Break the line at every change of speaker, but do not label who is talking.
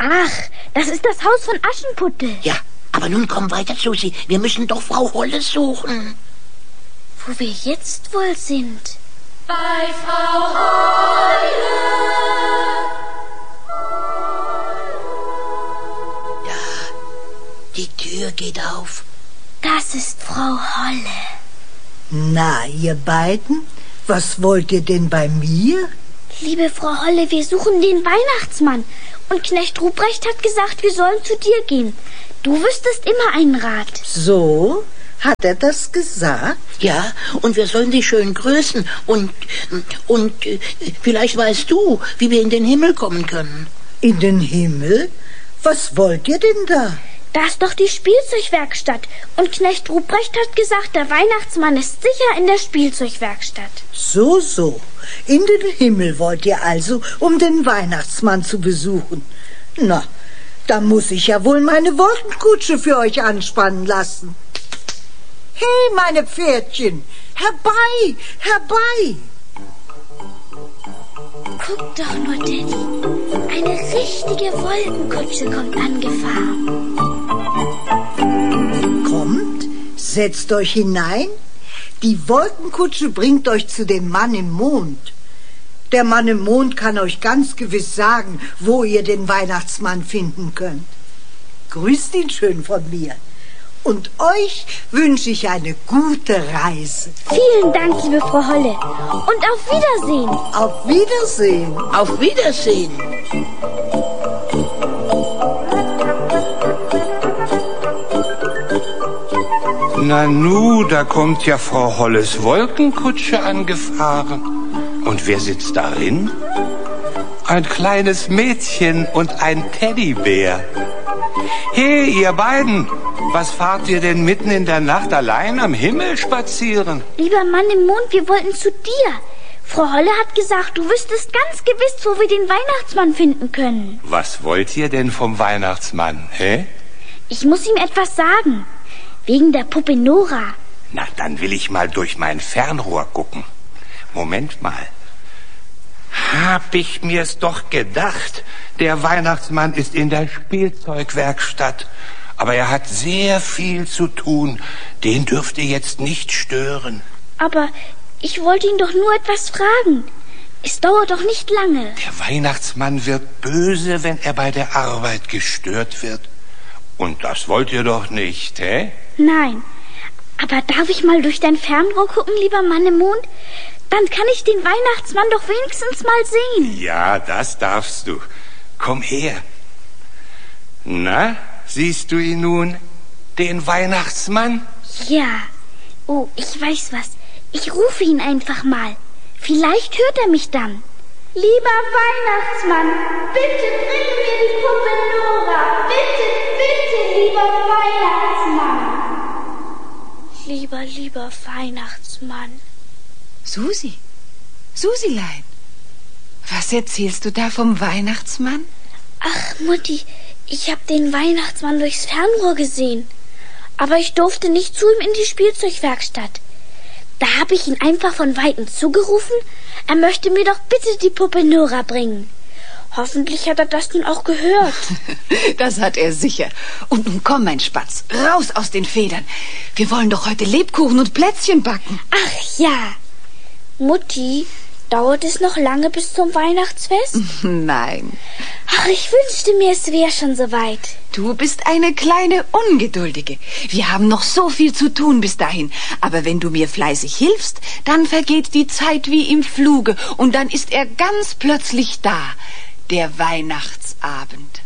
Ach, das ist das Haus von Aschenputtel.
Ja, aber nun komm weiter, Susi. Wir müssen doch Frau Holle suchen.
Wo wir jetzt wohl sind?
Bei Frau Holle.
Ja, die Tür geht auf.
Das ist Frau Holle.
Na, ihr beiden, was wollt ihr denn bei mir?
Liebe Frau Holle, wir suchen den Weihnachtsmann. Und Knecht Ruprecht hat gesagt, wir sollen zu dir gehen. Du wüsstest immer einen Rat.
So? Hat er das gesagt?
Ja, und wir sollen dich schön grüßen. Und vielleicht weißt du, wie wir in den Himmel kommen können.
In den Himmel? Was wollt ihr denn da?
Da ist doch die Spielzeugwerkstatt. Und Knecht Ruprecht hat gesagt, der Weihnachtsmann ist sicher in der Spielzeugwerkstatt.
So. In den Himmel wollt ihr also, um den Weihnachtsmann zu besuchen. Na, da muss ich ja wohl meine Wolkenkutsche für euch anspannen lassen. Hey, meine Pferdchen, herbei, herbei!
Guck doch nur, Daddy. Eine richtige Wolkenkutsche kommt angefahren.
Kommt, setzt euch hinein. Die Wolkenkutsche bringt euch zu dem Mann im Mond. Der Mann im Mond kann euch ganz gewiss sagen, wo ihr den Weihnachtsmann finden könnt. Grüßt ihn schön von mir. Und euch wünsche ich eine gute Reise.
Vielen Dank, liebe Frau Holle. Und auf Wiedersehen.
Auf Wiedersehen.
Auf Wiedersehen.
Nanu, da kommt ja Frau Holles Wolkenkutsche angefahren. Und wer sitzt darin? Ein kleines Mädchen und ein Teddybär. Hey, ihr beiden, was fahrt ihr denn mitten in der Nacht allein am Himmel spazieren?
Lieber Mann im Mond, wir wollten zu dir. Frau Holle hat gesagt, du wüsstest ganz gewiss, wo wir den Weihnachtsmann finden können.
Was wollt ihr denn vom Weihnachtsmann, hä?
Ich muss ihm etwas sagen. Wegen der Puppe Nora.
Na, dann will ich mal durch mein Fernrohr gucken. Moment mal. Hab ich mir's doch gedacht. Der Weihnachtsmann ist in der Spielzeugwerkstatt. Aber er hat sehr viel zu tun. Den dürft ihr jetzt nicht stören.
Aber ich wollte ihn doch nur etwas fragen. Es dauert doch nicht lange.
Der Weihnachtsmann wird böse, wenn er bei der Arbeit gestört wird. Und das wollt ihr doch nicht, hä?
Nein. Aber darf ich mal durch dein Fernrohr gucken, lieber Mann im Mond? Dann kann ich den Weihnachtsmann doch wenigstens mal sehen.
Ja, das darfst du. Komm her. Na, siehst du ihn nun, den Weihnachtsmann?
Ja. Oh, ich weiß was. Ich rufe ihn einfach mal. Vielleicht hört er mich dann. Lieber Weihnachtsmann, bitte bring mir die Puppe Nora. Bitte, bitte, lieber Weihnachtsmann. Lieber Weihnachtsmann.
Susilein, was erzählst du da vom Weihnachtsmann?
Ach, Mutti, ich habe den Weihnachtsmann durchs Fernrohr gesehen. Aber ich durfte nicht zu ihm in die Spielzeugwerkstatt. Da habe ich ihn einfach von Weitem zugerufen, er möchte mir doch bitte die Puppe Nora bringen. Hoffentlich hat er das nun auch gehört.
Das hat er sicher. Und nun komm, mein Spatz, raus aus den Federn. Wir wollen doch heute Lebkuchen und Plätzchen backen.
Ach ja. Mutti, dauert es noch lange bis zum Weihnachtsfest?
Nein.
Ach, ich wünschte mir, es wäre schon soweit.
Du bist eine kleine Ungeduldige. Wir haben noch so viel zu tun bis dahin. Aber wenn du mir fleißig hilfst, dann vergeht die Zeit wie im Fluge. Und dann ist er ganz plötzlich da. Der Weihnachtsabend.